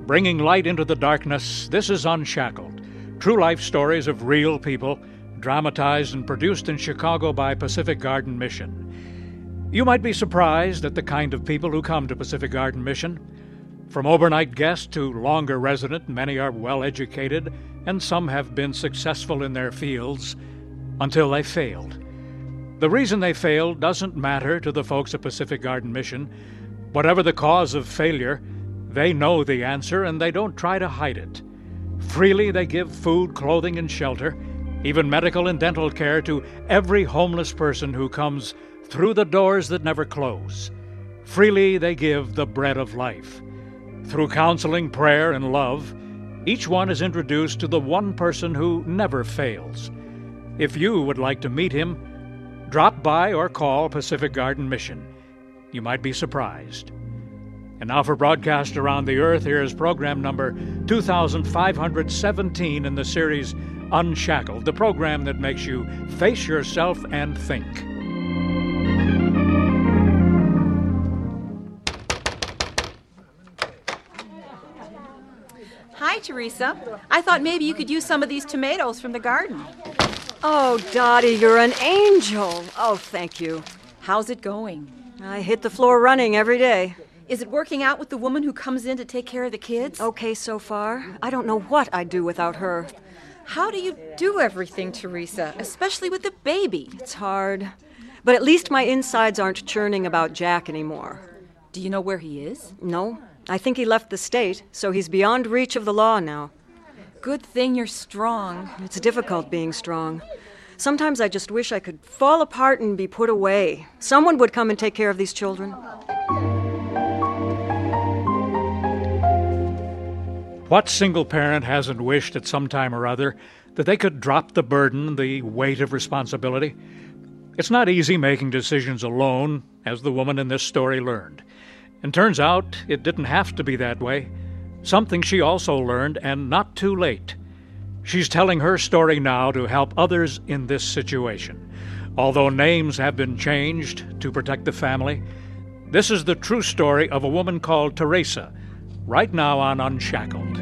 Bringing light into the darkness, this is Unshackled. True life stories of real people, dramatized and produced in Chicago by Pacific Garden Mission. You might be surprised at the kind of people who come to Pacific Garden Mission. From overnight guest to longer resident, many are well educated, and some have been successful in their fields until they failed. The reason they failed doesn't matter to the folks at Pacific Garden Mission. Whatever the cause of failure, they know the answer and they don't try to hide it. Freely they give food, clothing, and shelter, even medical and dental care to every homeless person who comes through the doors that never close. Freely they give the bread of life. Through counseling, prayer, and love, each one is introduced to the one person who never fails. If you would like to meet him, drop by or call Pacific Garden Mission. You might be surprised. And now for broadcast around the earth, here is program number 2517 in the series Unshackled, the program that makes you face yourself and think. Hi, Teresa. I thought maybe you could use some of these tomatoes from the garden. Oh, Dottie, you're an angel. Oh, thank you. How's it going? I hit the floor running every day. Is it working out with the woman who comes in to take care of the kids? Okay so far. I don't know what I'd do without her. How do you do everything, Teresa, especially with the baby? It's hard. But at least my insides aren't churning about Jack anymore. Do you know where he is? No. I think he left the state, so he's beyond reach of the law now. Good thing you're strong. It's difficult being strong. Sometimes I just wish I could fall apart and be put away. Someone would come and take care of these children. What single parent hasn't wished at some time or other that they could drop the burden, the weight of responsibility? It's not easy making decisions alone, as the woman in this story learned. And turns out it didn't have to be that way. Something she also learned, and not too late. She's telling her story now to help others in this situation. Although names have been changed to protect the family, this is the true story of a woman called Teresa, right now on Unshackled.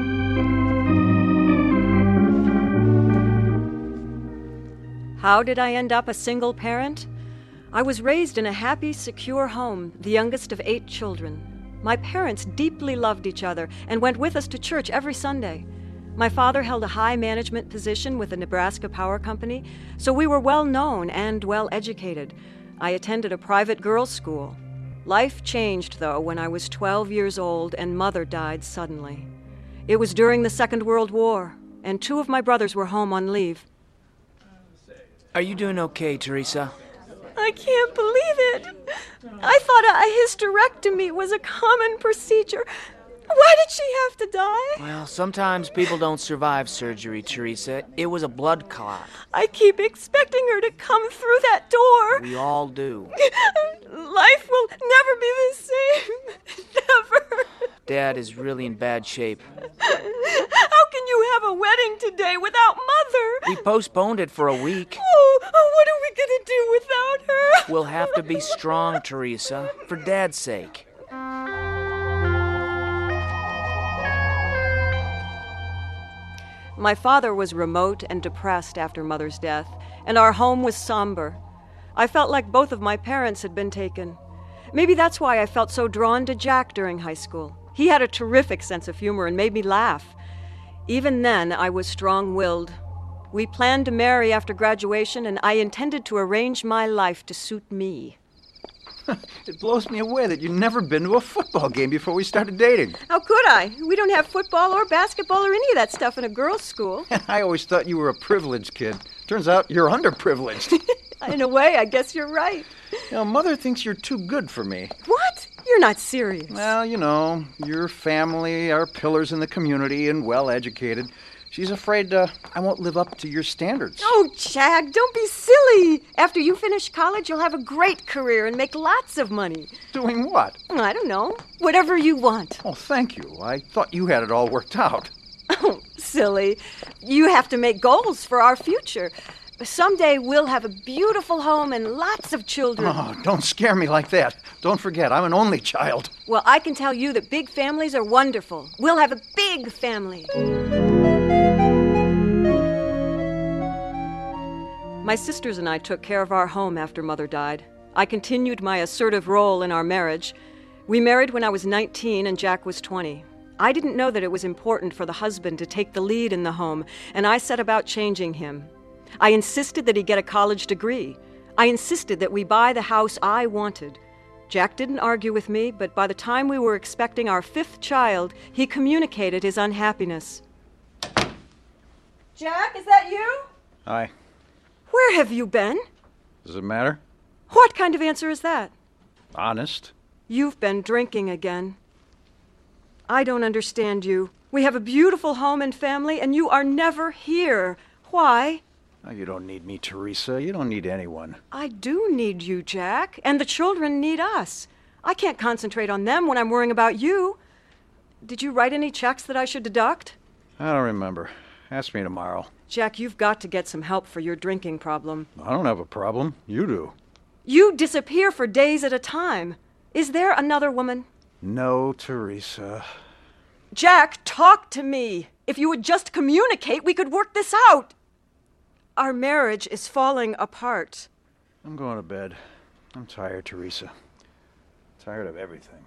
How did I end up a single parent? I was raised in a happy, secure home, the youngest of 8 children. My parents deeply loved each other and went with us to church every Sunday. My father held a high management position with the Nebraska Power Company, so we were well known and well educated. I attended a private girls' school. Life changed, though, when I was 12 years old and Mother died suddenly. It was during the Second World War, and 2 of my brothers were home on leave. Are you doing okay, Teresa? I can't believe it. I thought a hysterectomy was a common procedure. Why did she have to die? Well, sometimes people don't survive surgery, Teresa. It was a blood clot. I keep expecting her to come through that door. We all do. Life will never be the same. Never. Dad is really in bad shape. How can you have a wedding today without Mother? We postponed it for a week. Oh, what are we going to do without her? We'll have to be strong, Teresa, for Dad's sake. My father was remote and depressed after Mother's death, and our home was somber. I felt like both of my parents had been taken. Maybe that's why I felt so drawn to Jack during high school. He had a terrific sense of humor and made me laugh. Even then, I was strong-willed. We planned to marry after graduation, and I intended to arrange my life to suit me. It blows me away that you've never been to a football game before we started dating. How could I? We don't have football or basketball or any of that stuff in a girls' school. I always thought you were a privileged kid. Turns out you're underprivileged. In a way, I guess you're right. Mother thinks you're too good for me. What? You're not serious. Well, your family are pillars in the community and well-educated. She's afraid I won't live up to your standards. Oh, Jack, don't be silly. After you finish college, you'll have a great career and make lots of money. Doing what? I don't know. Whatever you want. Oh, thank you. I thought you had it all worked out. Oh, silly. You have to make goals for our future. Someday we'll have a beautiful home and lots of children. Oh, don't scare me like that. Don't forget, I'm an only child. Well, I can tell you that big families are wonderful. We'll have a big family. My sisters and I took care of our home after Mother died. I continued my assertive role in our marriage. We married when I was 19 and Jack was 20. I didn't know that it was important for the husband to take the lead in the home, and I set about changing him. I insisted that he get a college degree. I insisted that we buy the house I wanted. Jack didn't argue with me, but by the time we were expecting our 5th child, he communicated his unhappiness. Jack, is that you? Hi. Where have you been? Does it matter? What kind of answer is that? Honest. You've been drinking again. I don't understand you. We have a beautiful home and family, and you are never here. Why? Oh, you don't need me, Teresa. You don't need anyone. I do need you, Jack, and the children need us. I can't concentrate on them when I'm worrying about you. Did you write any checks that I should deduct? I don't remember. Ask me tomorrow. Jack, you've got to get some help for your drinking problem. I don't have a problem. You do. You disappear for days at a time. Is there another woman? No, Teresa. Jack, talk to me. If you would just communicate, we could work this out. Our marriage is falling apart. I'm going to bed. I'm tired, Teresa. Tired of everything.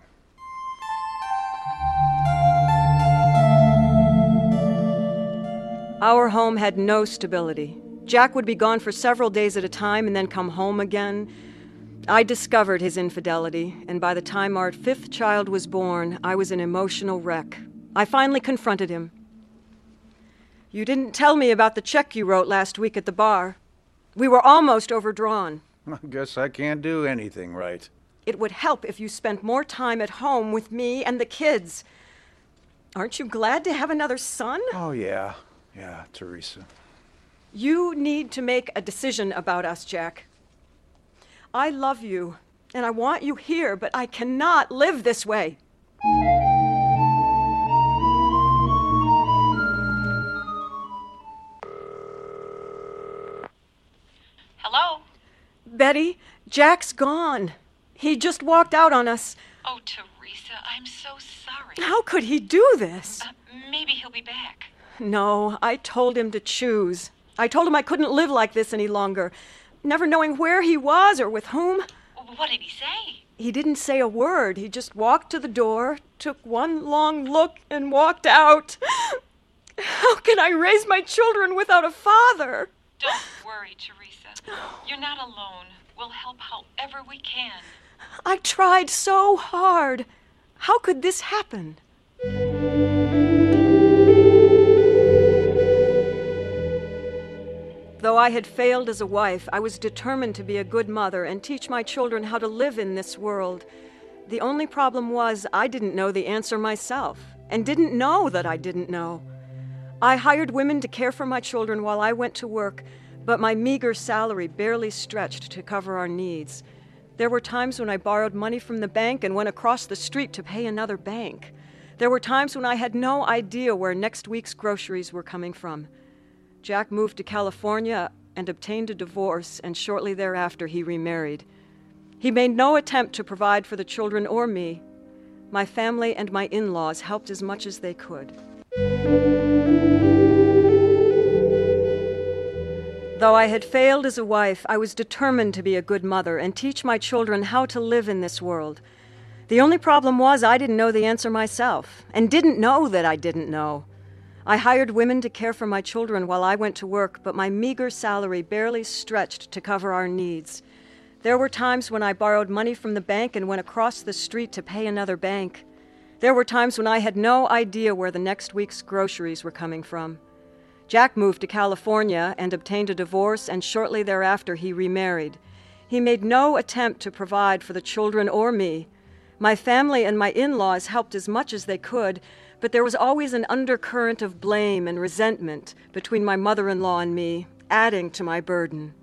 Our home had no stability. Jack would be gone for several days at a time and then come home again. I discovered his infidelity, and by the time our 5th child was born, I was an emotional wreck. I finally confronted him. You didn't tell me about the check you wrote last week at the bar. We were almost overdrawn. I guess I can't do anything right. It would help if you spent more time at home with me and the kids. Aren't you glad to have another son? Oh, yeah. Yeah, Teresa. You need to make a decision about us, Jack. I love you, and I want you here, but I cannot live this way. Hello? Betty, Jack's gone. He just walked out on us. Oh, Teresa, I'm so sorry. How could he do this? Maybe he'll be back. No, I told him to choose. I told him I couldn't live like this any longer, never knowing where he was or with whom. What did he say? He didn't say a word. He just walked to the door, took one long look, and walked out. How can I raise my children without a father? Don't worry, Teresa. You're not alone. We'll help however we can. I tried so hard. How could this happen? Though I had failed as a wife, I was determined to be a good mother and teach my children how to live in this world. The only problem was I didn't know the answer myself, and didn't know that I didn't know. I hired women to care for my children while I went to work, but my meager salary barely stretched to cover our needs. There were times when I borrowed money from the bank and went across the street to pay another bank. There were times when I had no idea where next week's groceries were coming from. Jack moved to California and obtained a divorce, and shortly thereafter he remarried. He made no attempt to provide for the children or me. My family and my in-laws helped as much as they could. Though I had failed as a wife, I was determined to be a good mother and teach my children how to live in this world. The only problem was I didn't know the answer myself, and didn't know that I didn't know. I hired women to care for my children while I went to work, but my meager salary barely stretched to cover our needs. There were times when I borrowed money from the bank and went across the street to pay another bank. There were times when I had no idea where the next week's groceries were coming from. Jack moved to California and obtained a divorce, and shortly thereafter he remarried. He made no attempt to provide for the children or me. My family and my in-laws helped as much as they could, but there was always an undercurrent of blame and resentment between my mother-in-law and me, adding to my burden.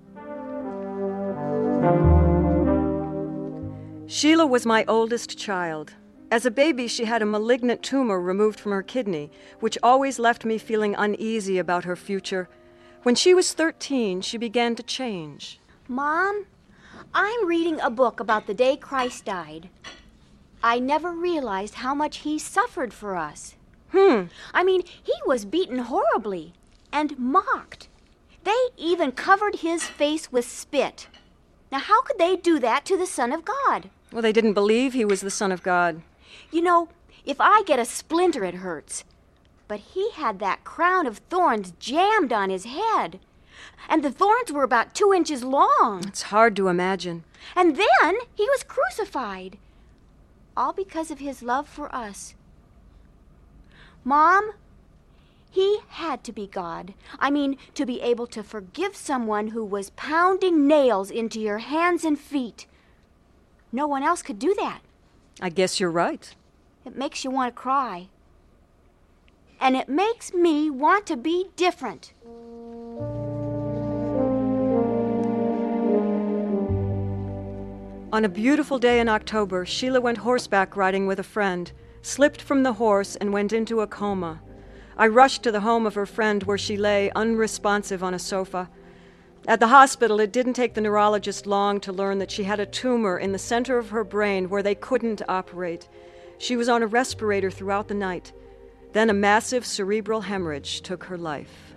Sheila was my oldest child. As a baby, she had a malignant tumor removed from her kidney, which always left me feeling uneasy about her future. When she was 13, she began to change. Mom, I'm reading a book about the day Christ died. I never realized how much he suffered for us. I mean, he was beaten horribly and mocked. They even covered his face with spit. Now, how could they do that to the Son of God? Well, they didn't believe he was the Son of God. You know, if I get a splinter, it hurts. But he had that crown of thorns jammed on his head. And the thorns were about 2 inches long. It's hard to imagine. And then he was crucified. All because of his love for us. Mom, he had to be God. I mean, to be able to forgive someone who was pounding nails into your hands and feet. No one else could do that. I guess you're right. It makes you want to cry. And it makes me want to be different. On a beautiful day in October, Sheila went horseback riding with a friend, slipped from the horse, and went into a coma. I rushed to the home of her friend where she lay unresponsive on a sofa. At the hospital, it didn't take the neurologist long to learn that she had a tumor in the center of her brain where they couldn't operate. She was on a respirator throughout the night. Then a massive cerebral hemorrhage took her life.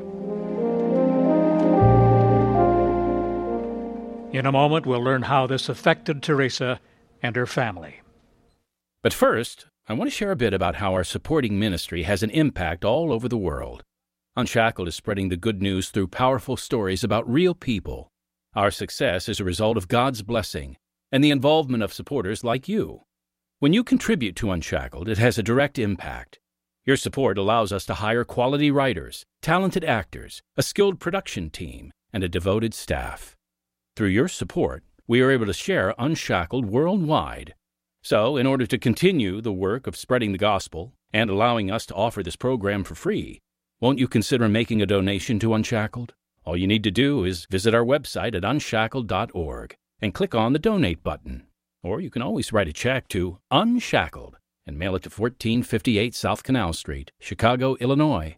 In a moment, we'll learn how this affected Teresa and her family. But first, I want to share a bit about how our supporting ministry has an impact all over the world. Unshackled is spreading the good news through powerful stories about real people. Our success is a result of God's blessing and the involvement of supporters like you. When you contribute to Unshackled, it has a direct impact. Your support allows us to hire quality writers, talented actors, a skilled production team, and a devoted staff. Through your support, we are able to share Unshackled worldwide. So, in order to continue the work of spreading the gospel and allowing us to offer this program for free, won't you consider making a donation to Unshackled? All you need to do is visit our website at unshackled.org and click on the Donate button. Or you can always write a check to Unshackled and mail it to 1458 South Canal Street, Chicago, Illinois,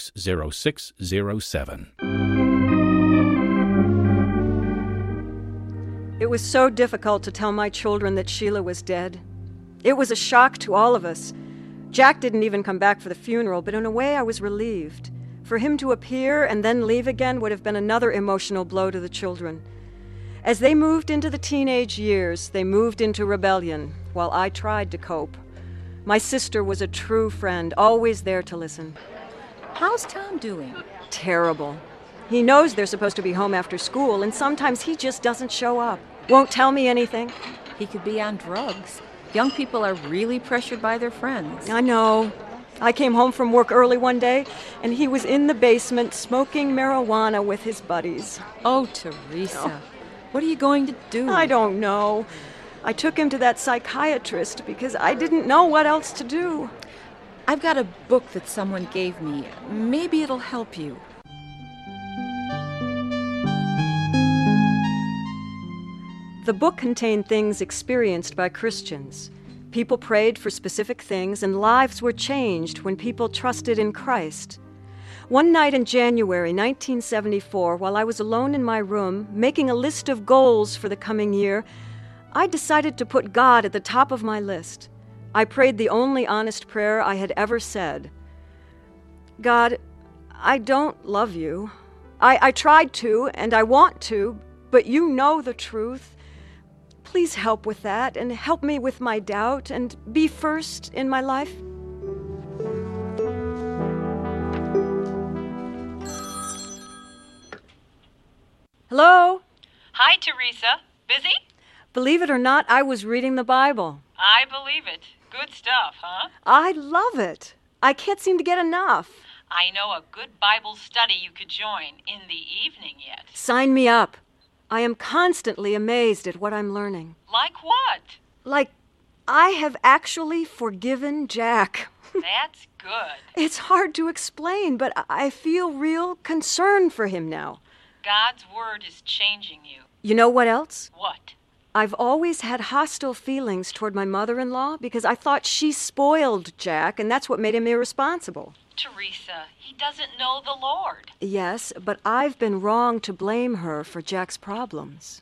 60607. It was so difficult to tell my children that Sheila was dead. It was a shock to all of us. Jack didn't even come back for the funeral, but in a way I was relieved. For him to appear and then leave again would have been another emotional blow to the children. As they moved into the teenage years, they moved into rebellion, while I tried to cope. My sister was a true friend, always there to listen. How's Tom doing? Terrible. He knows they're supposed to be home after school, and sometimes he just doesn't show up. Won't tell me anything. He could be on drugs. Young people are really pressured by their friends. I know. I came home from work early one day, and he was in the basement smoking marijuana with his buddies. Oh, Teresa. What are you going to do? I don't know. I took him to that psychiatrist because I didn't know what else to do. I've got a book that someone gave me. Maybe it'll help you. The book contained things experienced by Christians. People prayed for specific things, and lives were changed when people trusted in Christ. One night in January 1974, while I was alone in my room, making a list of goals for the coming year, I decided to put God at the top of my list. I prayed the only honest prayer I had ever said. God, I don't love you. I tried to, and I want to, but you know the truth. Please help with that, and help me with my doubt, and be first in my life. Hello? Hi, Teresa. Busy? Believe it or not, I was reading the Bible. I believe it. Good stuff, huh? I love it. I can't seem to get enough. I know a good Bible study you could join in the evening yet. Sign me up. I am constantly amazed at what I'm learning. Like what? Like, I have actually forgiven Jack. That's good. It's hard to explain, but I feel real concern for him now. God's word is changing you. You know what else? What? I've always had hostile feelings toward my mother-in-law because I thought she spoiled Jack, and that's what made him irresponsible. Teresa. He doesn't know the Lord. Yes, but I've been wrong to blame her for Jack's problems.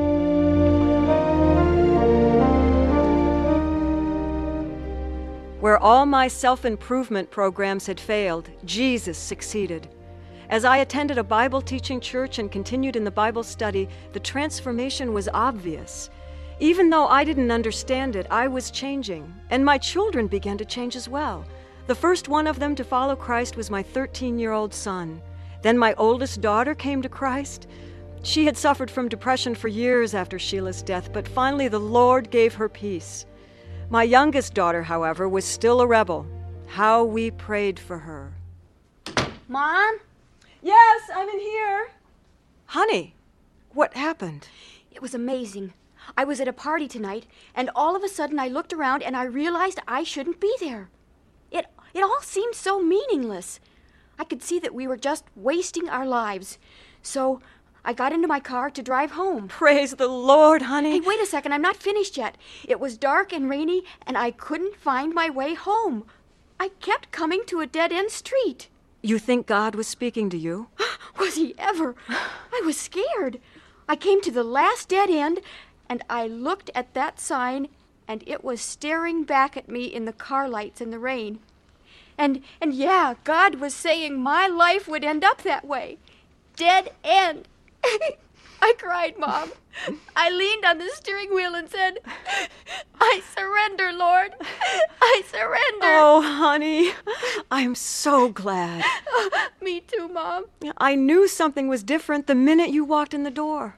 Where all my self-improvement programs had failed, Jesus succeeded. As I attended a Bible-teaching church and continued in the Bible study, the transformation was obvious. Even though I didn't understand it, I was changing, and my children began to change as well. The first one of them to follow Christ was my 13-year-old son. Then my oldest daughter came to Christ. She had suffered from depression for years after Sheila's death, but finally the Lord gave her peace. My youngest daughter, however, was still a rebel. How we prayed for her. Mom? Yes, I'm in here. Honey, what happened? It was amazing. I was at a party tonight, and all of a sudden I looked around and I realized I shouldn't be there. It all seemed so meaningless. I could see that we were just wasting our lives. So I got into my car to drive home. Praise the Lord, honey. Hey, wait a second. I'm not finished yet. It was dark and rainy, and I couldn't find my way home. I kept coming to a dead-end street. You think God was speaking to you? Was he ever? I was scared. I came to the last dead end, and I looked at that sign, and it was staring back at me in the car lights in the rain. And yeah, God was saying my life would end up that way. Dead end. I cried, Mom. I leaned on the steering wheel and said, I surrender, Lord. I surrender. Oh, honey, I'm so glad. Me too, Mom. I knew something was different the minute you walked in the door.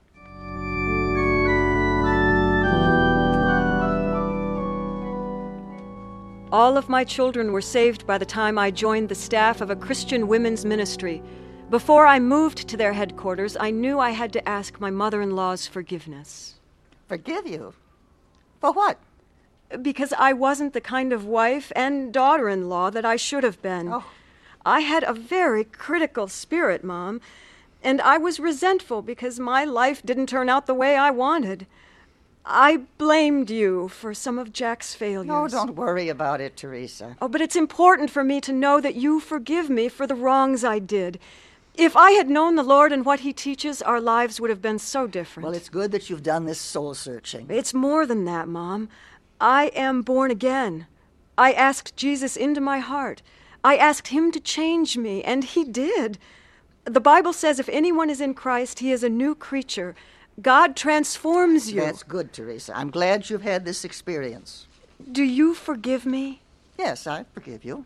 All of my children were saved by the time I joined the staff of a Christian women's ministry. Before I moved to their headquarters, I knew I had to ask my mother-in-law's forgiveness. Forgive you? For what? Because I wasn't the kind of wife and daughter-in-law that I should have been. Oh. I had a very critical spirit, Mom, and I was resentful because my life didn't turn out the way I wanted. I blamed you for some of Jack's failures. No, don't worry about it, Teresa. Oh, but it's important for me to know that you forgive me for the wrongs I did. If I had known the Lord and what He teaches, our lives would have been so different. Well, it's good that you've done this soul-searching. It's more than that, Mom. I am born again. I asked Jesus into my heart. I asked Him to change me, and He did. The Bible says if anyone is in Christ, he is a new creature. God transforms you. That's good, Teresa. I'm glad you've had this experience. Do you forgive me? Yes, I forgive you.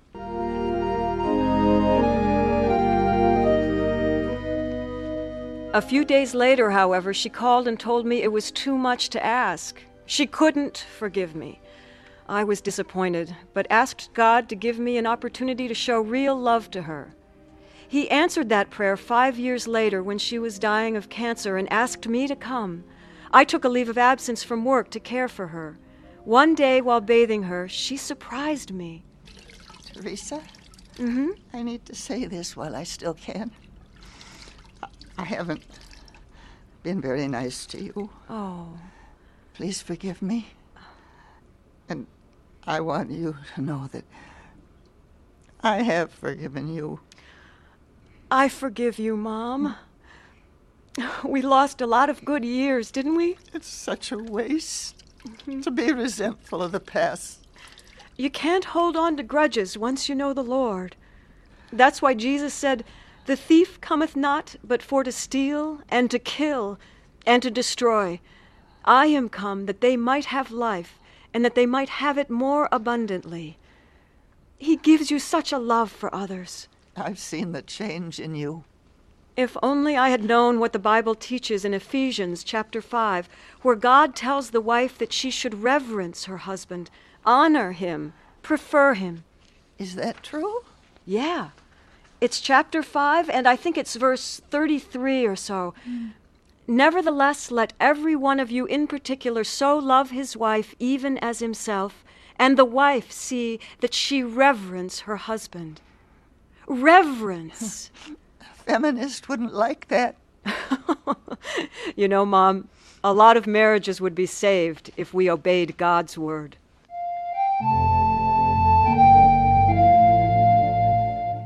A few days later, however, she called and told me it was too much to ask. She couldn't forgive me. I was disappointed, but asked God to give me an opportunity to show real love to her. He answered that prayer 5 years later when she was dying of cancer and asked me to come. I took a leave of absence from work to care for her. One day while bathing her, she surprised me. Teresa? Mm-hmm. I need to say this while I still can. I haven't been very nice to you. Oh. Please forgive me. And I want you to know that I have forgiven you. I forgive you, Mom. We lost a lot of good years, didn't we? It's such a waste to be resentful of the past. You can't hold on to grudges once you know the Lord. That's why Jesus said, "The thief cometh not but for to steal and to kill and to destroy. I am come that they might have life and that they might have it more abundantly." He gives you such a love for others. I've seen the change in you. If only I had known what the Bible teaches in Ephesians chapter 5, where God tells the wife that she should reverence her husband, honor him, prefer him. Is that true? Yeah. It's chapter 5, and I think it's verse 33 or so. Nevertheless, let every one of you in particular so love his wife even as himself, and the wife see that she reverence her husband. Reverence. A feminist wouldn't like that. You know, Mom, a lot of marriages would be saved if we obeyed God's word.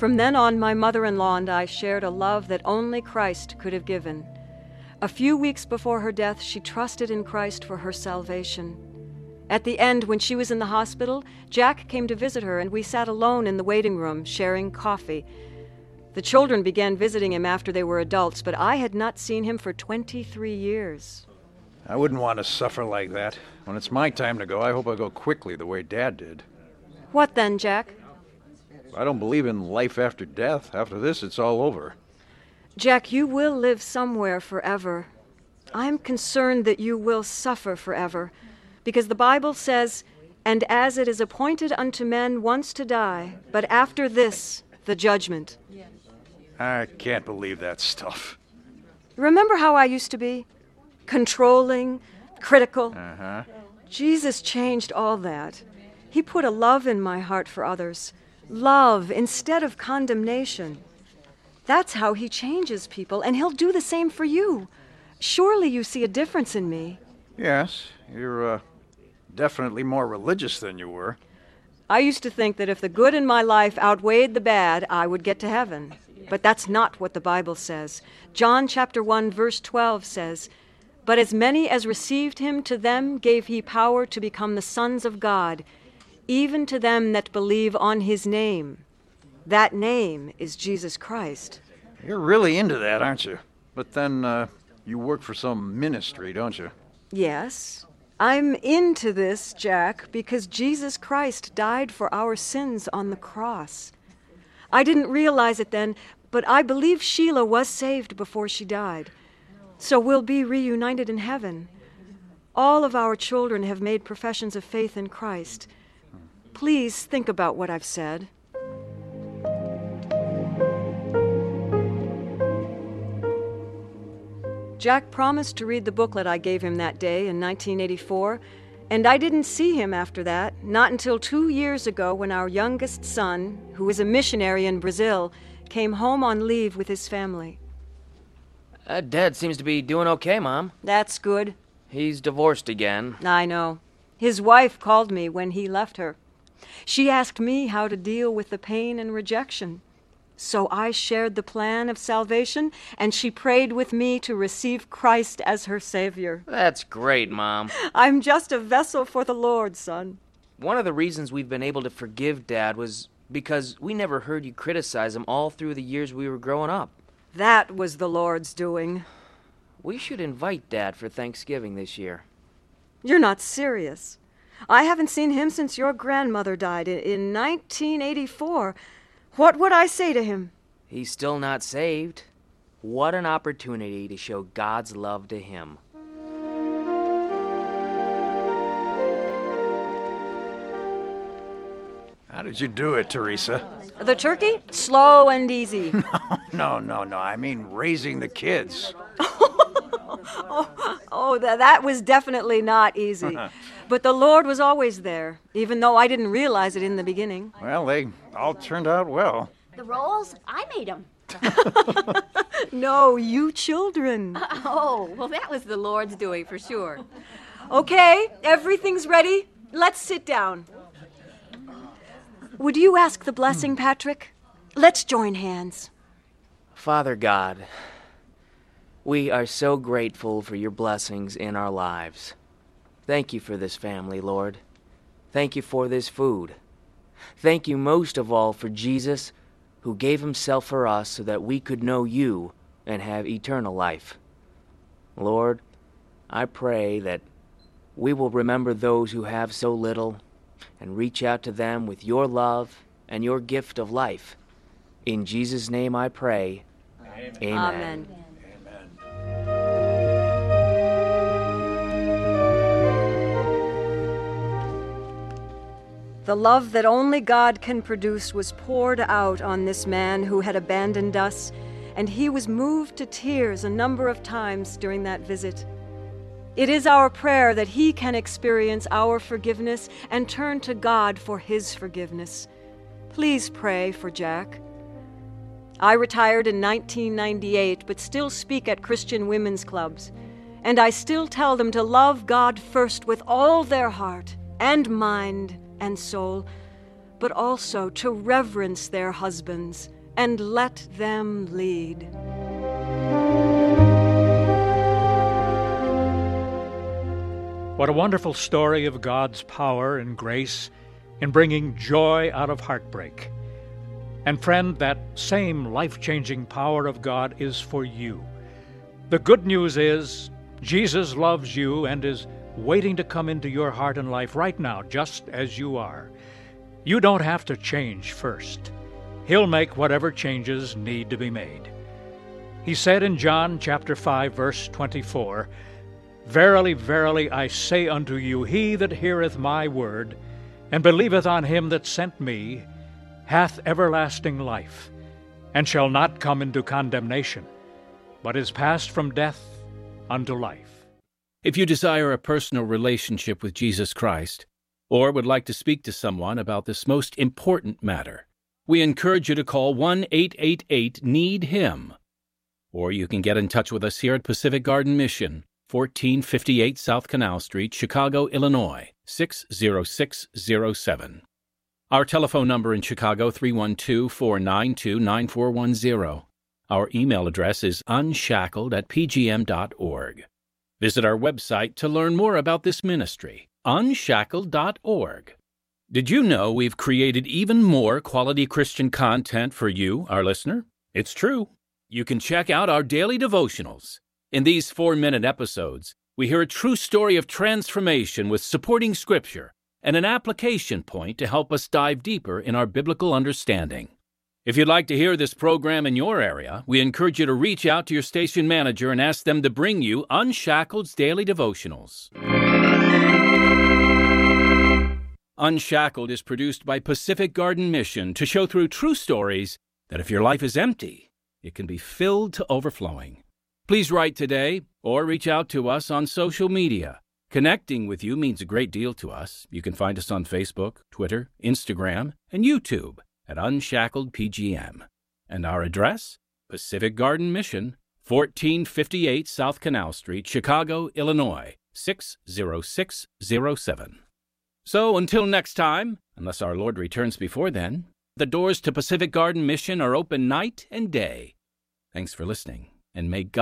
From then on, my mother-in-law and I shared a love that only Christ could have given. A few weeks before her death, she trusted in Christ for her salvation. At the end, when she was in the hospital, Jack came to visit her, and we sat alone in the waiting room, sharing coffee. The children began visiting him after they were adults, but I had not seen him for 23 years. I wouldn't want to suffer like that. When it's my time to go, I hope I go quickly the way Dad did. What then, Jack? I don't believe in life after death. After this, it's all over. Jack, you will live somewhere forever. I'm concerned that you will suffer forever, because the Bible says, "And as it is appointed unto men once to die, but after this, the judgment." I can't believe that stuff. Remember how I used to be? Controlling, critical. Uh-huh. Jesus changed all that. He put a love in my heart for others. Love instead of condemnation. That's how he changes people, and he'll do the same for you. Surely you see a difference in me. Yes, you're definitely more religious than you were. I used to think that if the good in my life outweighed the bad, I would get to heaven. But that's not what the Bible says. John chapter 1, verse 12 says, "But as many as received him, to them gave he power to become the sons of God, even to them that believe on his name." That name is Jesus Christ. You're really into that, aren't you? But then, you work for some ministry, don't you? Yes, I'm into this, Jack, because Jesus Christ died for our sins on the cross. I didn't realize it then, but I believe Sheila was saved before she died. So we'll be reunited in heaven. All of our children have made professions of faith in Christ. Please think about what I've said. Jack promised to read the booklet I gave him that day in 1984, and I didn't see him after that, not until 2 years ago when our youngest son, who is a missionary in Brazil, came home on leave with his family. Dad seems to be doing okay, Mom. That's good. He's divorced again. I know. His wife called me when he left her. She asked me how to deal with the pain and rejection. So I shared the plan of salvation, and she prayed with me to receive Christ as her Savior. That's great, Mom. I'm just a vessel for the Lord, son. One of the reasons we've been able to forgive Dad was because we never heard you criticize him all through the years we were growing up. That was the Lord's doing. We should invite Dad for Thanksgiving this year. You're not serious. I haven't seen him since your grandmother died in 1984. What would I say to him? He's still not saved. What an opportunity to show God's love to him. How did you do it, Teresa? The turkey? Slow and easy. No. I mean raising the kids. That was definitely not easy. But the Lord was always there, even though I didn't realize it in the beginning. Well, they all turned out well. The rolls, I made them. No, you children. Oh, well, that was the Lord's doing for sure. Okay, everything's ready. Let's sit down. Would you ask the blessing, Patrick? Let's join hands. Father God, we are so grateful for your blessings in our lives. Thank you for this family, Lord. Thank you for this food. Thank you most of all for Jesus, who gave himself for us so that we could know you and have eternal life. Lord, I pray that we will remember those who have so little and reach out to them with your love and your gift of life. In Jesus' name I pray. Amen. Amen. The love that only God can produce was poured out on this man who had abandoned us, and he was moved to tears a number of times during that visit. It is our prayer that he can experience our forgiveness and turn to God for his forgiveness. Please pray for Jack. I retired in 1998, but still speak at Christian women's clubs, and I still tell them to love God first with all their heart and mind and soul, but also to reverence their husbands and let them lead. What a wonderful story of God's power and grace in bringing joy out of heartbreak. And friend, that same life-changing power of God is for you. The good news is Jesus loves you and is waiting to come into your heart and life right now, just as you are. You don't have to change first. He'll make whatever changes need to be made. He said in John chapter 5, verse 24, "Verily, verily, I say unto you, he that heareth my word, and believeth on him that sent me, hath everlasting life, and shall not come into condemnation, but is passed from death unto life." If you desire a personal relationship with Jesus Christ, or would like to speak to someone about this most important matter, we encourage you to call 1-888-NEED-HIM. Or you can get in touch with us here at Pacific Garden Mission, 1458 South Canal Street, Chicago, Illinois, 60607. Our telephone number in Chicago, 312-492-9410. Our email address is unshackled@pgm.org. Visit our website to learn more about this ministry, unshackled.org. Did you know we've created even more quality Christian content for you, our listener? It's true. You can check out our daily devotionals. In these 4-minute episodes, we hear a true story of transformation with supporting scripture and an application point to help us dive deeper in our biblical understanding. If you'd like to hear this program in your area, we encourage you to reach out to your station manager and ask them to bring you Unshackled's Daily Devotionals. Unshackled is produced by Pacific Garden Mission to show through true stories that if your life is empty, it can be filled to overflowing. Please write today or reach out to us on social media. Connecting with you means a great deal to us. You can find us on Facebook, Twitter, Instagram, and YouTube at Unshackled PGM. And our address? Pacific Garden Mission, 1458 South Canal Street, Chicago, Illinois, 60607. So until next time, unless our Lord returns before then, the doors to Pacific Garden Mission are open night and day. Thanks for listening, and may God